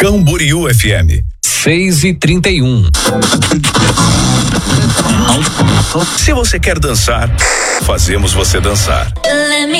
Camboriú FM. 6h31. Se você quer dançar, fazemos você dançar.